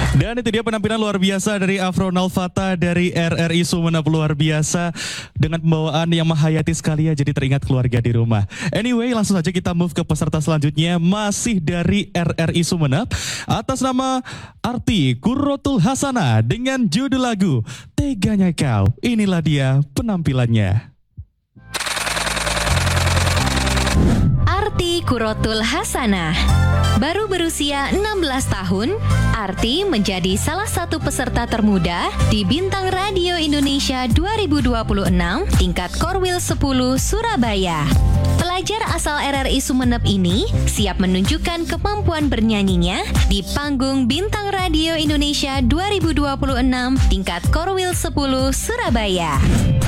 Dan itu dia penampilan luar biasa dari Afro Nalfata dari RRI Sumeneb, luar biasa dengan pembawaan yang menghayati sekali ya, jadi teringat keluarga di rumah. Anyway, langsung saja kita move ke peserta selanjutnya, masih dari RRI Sumeneb atas nama Arti Kurotul Hasana dengan judul lagu Teganya Kau. Inilah dia penampilannya. Arti Kurotul Hasana. Baru berusia 16 tahun, Arti menjadi salah satu peserta termuda di Bintang Radio Indonesia 2026 tingkat Korwil 10 Surabaya. Pelajar asal RRI Sumeneb ini siap menunjukkan kemampuan bernyanyinya di panggung Bintang Radio Indonesia 2026 tingkat Korwil 10 Surabaya.